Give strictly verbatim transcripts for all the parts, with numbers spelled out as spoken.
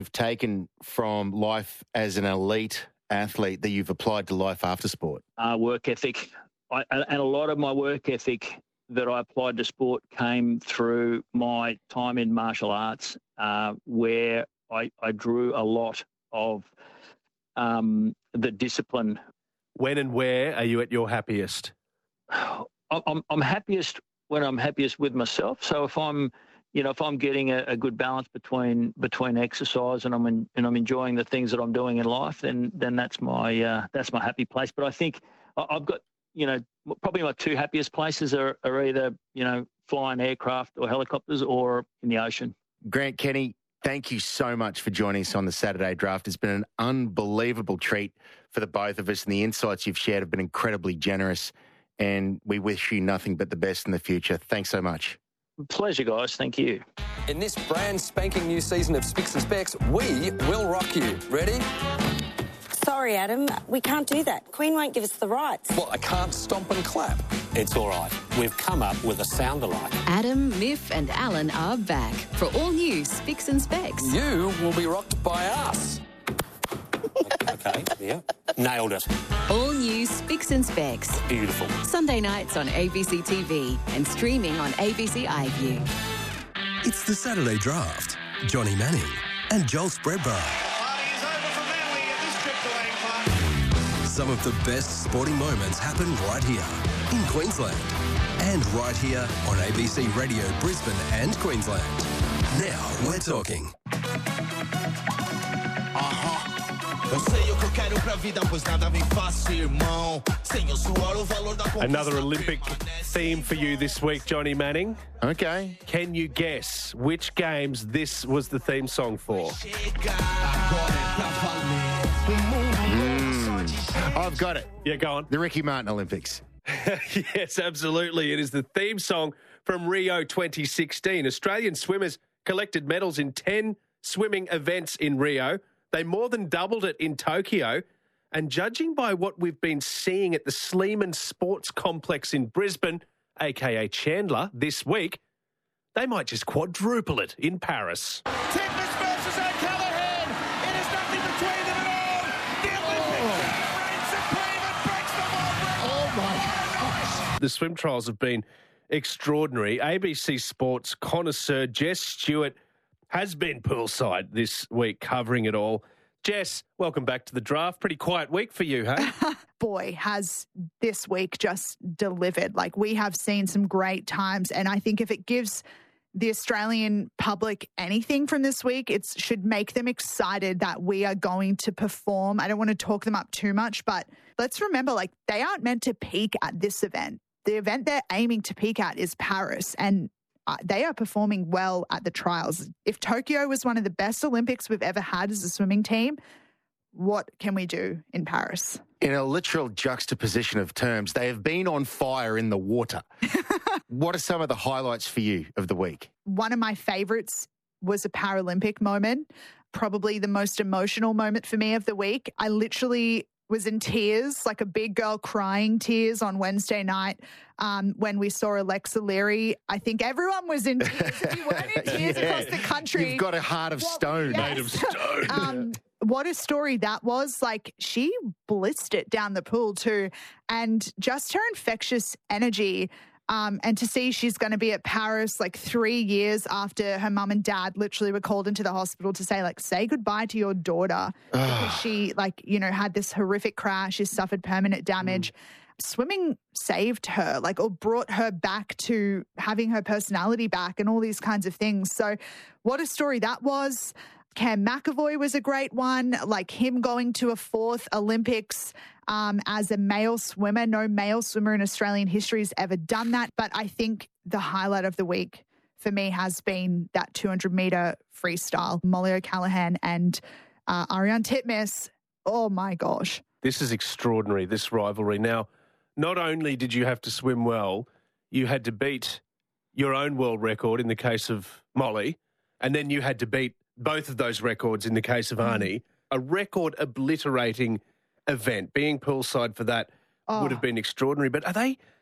you've taken from life as an elite athlete that you've applied to life after sport? Uh, work ethic. I, and a lot of my work ethic that I applied to sport came through my time in martial arts, uh, where I, I drew a lot of um, the discipline. When and where are you at your happiest? I'm, I'm happiest when I'm happiest with myself. So if I'm, you know, if I'm getting a, a good balance between between exercise and I'm in, and I'm enjoying the things that I'm doing in life, then then that's my uh, that's my happy place. But I think I've got, you know, probably my two happiest places are, are either, you know, flying aircraft or helicopters or in the ocean. Grant Kenny, thank you so much for joining us on the Saturday Draft. It's been an unbelievable treat for the both of us, and the insights you've shared have been incredibly generous, and we wish you nothing but the best in the future. Thanks so much. Pleasure, guys. Thank you. In this brand spanking new season of Spicks and Specs, we will rock you. Ready? Sorry, Adam, we can't do that. Queen won't give us the rights. Well, I can't stomp and clap. It's all right. We've come up with a sound-alike. Adam, Miff and Alan are back for all new Spicks and Specs. You will be rocked by us. Okay, yeah. Nailed it. All new Spicks and Specs. Beautiful. Sunday nights on A B C T V and streaming on A B C iView. It's the Saturday Draft. Johnny Manning and Joel Spreadbar. Some of the best sporting moments happen right here in Queensland and right here on A B C Radio Brisbane and Queensland. Now we're talking. Another Olympic theme for you this week, Johnny Manning. Okay. Can you guess which games this was the theme song for? I've got it. Yeah, go on. The Ricky Martin Olympics. Yes, absolutely. It is the theme song from Rio twenty sixteen. Australian swimmers collected medals in ten swimming events in Rio. They more than doubled it in Tokyo. And judging by what we've been seeing at the Sleeman Sports Complex in Brisbane, a k a. Chandler, this week, they might just quadruple it in Paris. Titmus versus O'Callaghan. It is nothing between them at all. The Olympics reigns supreme and breaks the world record. Oh, my gosh. The swim trials have been extraordinary. A B C Sports connoisseur Jess Stewart has been poolside this week covering it all. Jess, welcome back to the draft. Pretty quiet week for you, hey? Boy, has this week just delivered. Like, we have seen some great times, and I think if it gives the Australian public anything from this week, it should make them excited that we are going to perform. I don't want to talk them up too much, but let's remember, like, they aren't meant to peak at this event. The event they're aiming to peak at is Paris, and Uh, they are performing well at the trials. If Tokyo was one of the best Olympics we've ever had as a swimming team, what can we do in Paris? In a literal juxtaposition of terms, they have been on fire in the water. What are some of the highlights for you of the week? One of my favourites was a Paralympic moment, probably the most emotional moment for me of the week. I literally was in tears, like a big girl crying tears on Wednesday night um, when we saw Alexa Leary. I think everyone was in tears. If you weren't in tears yeah. across the country. You've got a heart of what, stone. Yes. Made of stone. um, what a story that was. Like, she blitzed it down the pool too. And just her infectious energy. Um, and to see she's going to be at Paris like three years after her mum and dad literally were called into the hospital to say, like, say goodbye to your daughter because she, like, you know, had this horrific crash. She suffered permanent damage. Mm. Swimming saved her, like, or brought her back to having her personality back and all these kinds of things. So what a story that was. Cam McAvoy was a great one, like him going to a fourth Olympics um, as a male swimmer. No male swimmer in Australian history has ever done that. But I think the highlight of the week for me has been that two hundred metre freestyle. Molly O'Callaghan and uh, Ariane Titmus. Oh, my gosh. This is extraordinary, this rivalry. Now, not only did you have to swim well, you had to beat your own world record in the case of Molly, and then you had to beat both of those records in the case of Arnie. A record-obliterating event. Being poolside for that oh. would have been extraordinary. But are they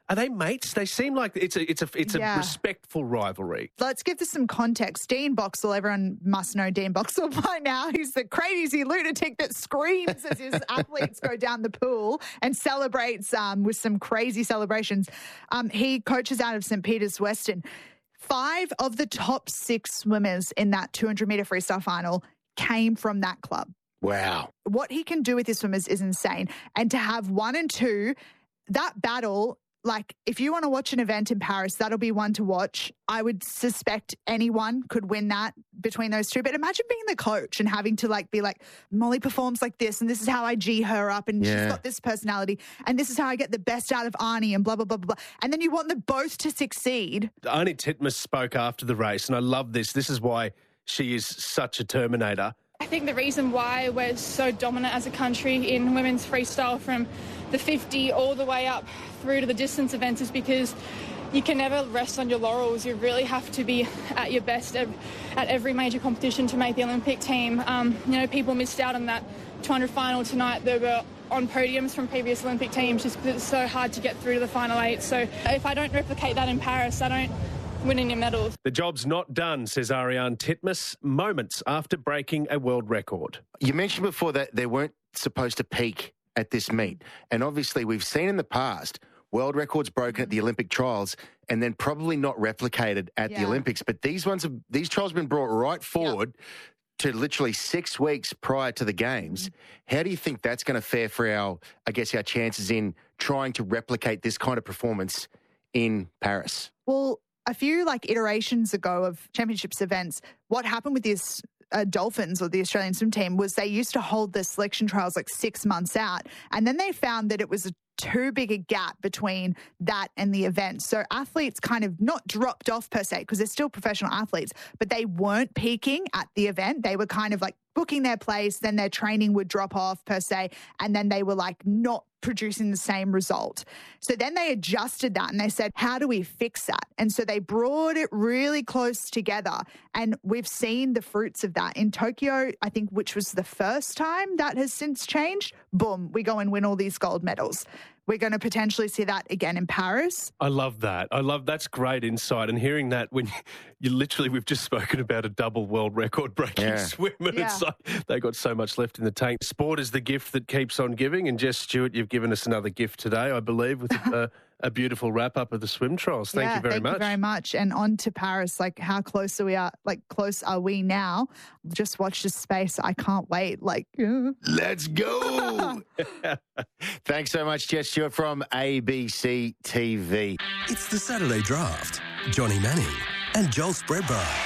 Are they mates? They seem like it's a it's a it's a Yeah. respectful rivalry. Let's give this some context. Dean Boxall, everyone must know Dean Boxall by now. He's the crazy lunatic that screams as his athletes go down the pool and celebrates um, with some crazy celebrations. Um, he coaches out of Saint Peter's Western. Five of the top six swimmers in that two hundred metre freestyle final came from that club. Wow. What he can do with his swimmers is insane. And to have one and two, that battle, like if you want to watch an event in Paris, that'll be one to watch. I would suspect anyone could win that between those two. But imagine being the coach and having to like be like, Molly performs like this and this is how I G her up and Yeah. she's got this personality and this is how I get the best out of Arnie and blah, blah, blah, blah, blah. And then you want them both to succeed. Arnie Titmus spoke after the race, and I love this. This is why she is such a Terminator. I think the reason why we're so dominant as a country in women's freestyle from the fifty all the way up through to the distance events is because you can never rest on your laurels. You really have to be at your best at, at every major competition to make the Olympic team. Um, you know, people missed out on that two hundred final tonight. They were on podiums from previous Olympic teams just because it's so hard to get through to the final eight. So if I don't replicate that in Paris, I don't win any medals. The job's not done, says Ariane Titmus, moments after breaking a world record. You mentioned before that they weren't supposed to peak at this meet. And obviously we've seen in the past world records broken at the Olympic trials and then probably not replicated at the Yeah. Olympics. But these ones, have, these trials have been brought right forward to literally six weeks prior to the games. How do you think that's going to fare for our, I guess, our chances in trying to replicate this kind of performance in Paris? Well, a few like iterations ago of championships events, what happened with this uh, Dolphins or the Australian swim team was they used to hold the selection trials like six months out. And then they found that it was a too big a gap between that and the event. So athletes kind of not dropped off per se because they're still professional athletes, but they weren't peaking at the event. They were kind of like booking their place, then their training would drop off per se, and then they were like not producing the same result. So then they adjusted that and they said, how do we fix that? And so they brought it really close together. And we've seen the fruits of that. In Tokyo, I think, which was the first time that has since changed, boom, we go and win all these gold medals. We're going to potentially see that again in Paris. I love that. I love that's great insight. And hearing that when you, you literally, we've just spoken about a double world record breaking Yeah. swim, and Yeah. it's like they got so much left in the tank. Sport is the gift that keeps on giving. And Jess Stewart, you've given us another gift today, I believe, with a, a beautiful wrap up of the swim trials. Thank yeah, you very thank much. you very much. And on to Paris. Like, how close are we? Are like close are we now? Just watch this space. I can't wait. Like, uh. Let's go. Thanks so much, Jess Stewart from A B C T V. It's the Saturday Draft. Johnny Manning and Joel Spreadbar.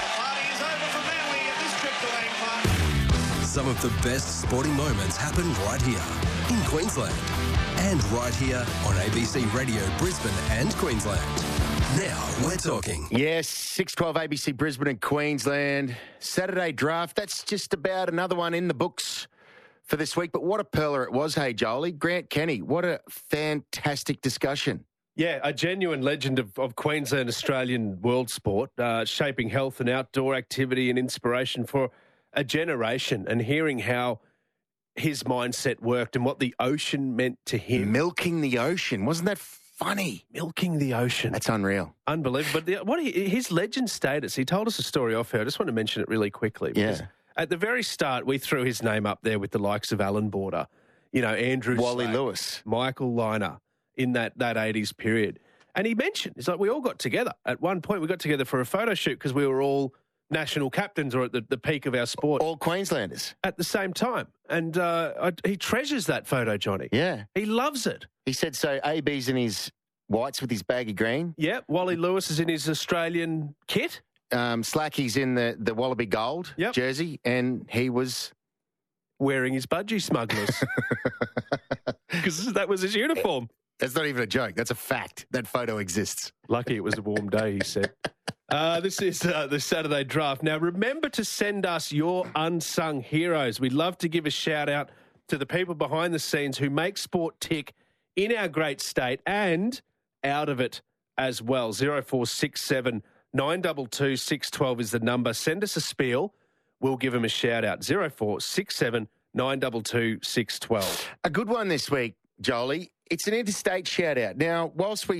Some of the best sporting moments happen right here in Queensland. And right here on A B C Radio Brisbane and Queensland. Now we're talking. Yes, six twelve A B C Brisbane and Queensland. Saturday Draft, that's just about another one in the books for this week. But what a pearler it was, hey, Jolie. Grant Kenny, what a fantastic discussion. Yeah, a genuine legend of, of Queensland Australian world sport, uh, shaping health and outdoor activity and inspiration for a generation, and hearing how his mindset worked and what the ocean meant to him. Milking the ocean. Wasn't that funny? Milking the ocean. That's unreal. Unbelievable. But the, what he, his legend status, he told us a story off here. I just want to mention it really quickly. Yeah. At the very start, we threw his name up there with the likes of Alan Border, you know, Andrew Wally Slade, Lewis. Michael Liner in that, that eighties period. And he mentioned, it's like we all got together. At one point, we got together for a photo shoot because we were all national captains or at the, the peak of our sport. All Queenslanders. At the same time. And uh, I, he treasures that photo, Johnny. Yeah. He loves it. He said so. A B's in his whites with his baggy green. Yeah. Wally Lewis is in his Australian kit. Um, Slacky's in the, the Wallaby Gold Yep. jersey, and he was wearing his budgie smugglers. Because that was his uniform. That's not even a joke. That's a fact. That photo exists. Lucky it was a warm day, he said. Uh, this is uh, the Saturday Draft. Now, remember to send us your unsung heroes. We'd love to give a shout out to the people behind the scenes who make sport tick in our great state and out of it as well. zero four six seven nine two two six one two is the number. Send us a spiel. We'll give them a shout out. zero four six seven nine two two six one two. A good one this week, Jolie. It's an interstate shout out. Now, whilst we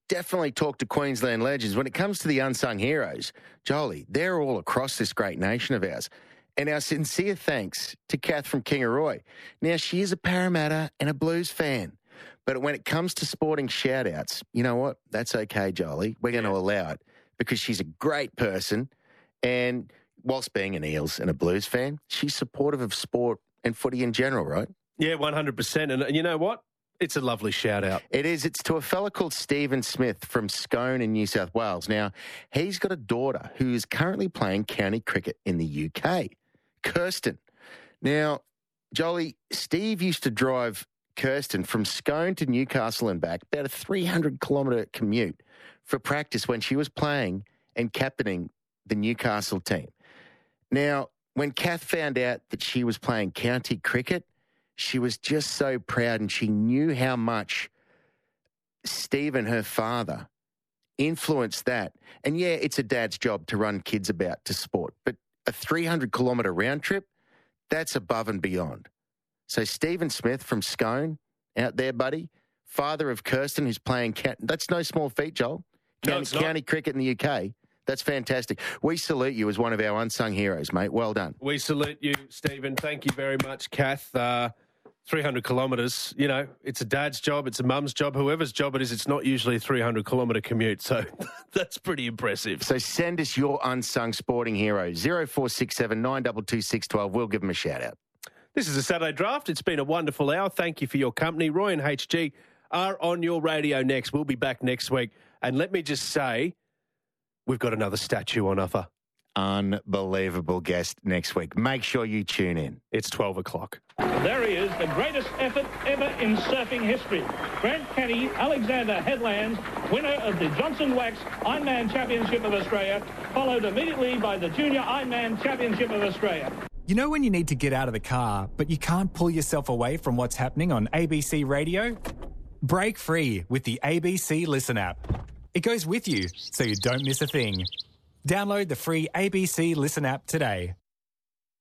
definitely talk to Queensland legends. When it comes to the unsung heroes, Jolie, they're all across this great nation of ours. And our sincere thanks to Kath from Kingaroy. Now, she is a Parramatta and a Blues fan. But when it comes to sporting shout-outs, you know what? That's okay, Jolie. We're going to allow it because she's a great person. And whilst being an Eels and a Blues fan, she's supportive of sport and footy in general, right? Yeah, one hundred percent. And you know what? It's a lovely shout-out. It is. It's to a fella called Stephen Smith from Scone in New South Wales. Now, he's got a daughter who is currently playing county cricket in the U K, Kirsten. Now, Jolie, Steve used to drive Kirsten from Scone to Newcastle and back, about a three hundred kilometre commute for practice when she was playing and captaining the Newcastle team. Now, when Kath found out that she was playing county cricket, she was just so proud, and she knew how much Stephen, her father, influenced that. And yeah, it's a dad's job to run kids about to sport, but a three hundred kilometre round trip, that's above and beyond. So Stephen Smith from Scone, out there, buddy, father of Kirsten, who's playing, that's no small feat, Joel. No, County, county cricket in the U K. That's fantastic. We salute you as one of our unsung heroes, mate. Well done. We salute you, Stephen. Thank you very much, Kath. Uh, three hundred kilometres, you know, it's a dad's job, it's a mum's job, whoever's job it is, it's not usually a three hundred kilometre commute, so that's pretty impressive. So send us your unsung sporting hero, zero four six seven nine two two six one two. We'll give them a shout-out. This is a Saturday Draft. It's been a wonderful hour. Thank you for your company. Roy and H G are on your radio next. We'll be back next week. And let me just say, we've got another statue on offer. Unbelievable guest next week. Make sure you tune in. It's twelve o'clock. There he is, the greatest effort ever in surfing history. Grant Kenny, Alexander Headlands, winner of the Johnson Wax Ironman Championship of Australia, followed immediately by the Junior Ironman Championship of Australia. You know when you need to get out of the car, but you can't pull yourself away from what's happening on A B C Radio? Break free with the A B C Listen app. It goes with you, so you don't miss a thing. Download the free A B C Listen app today.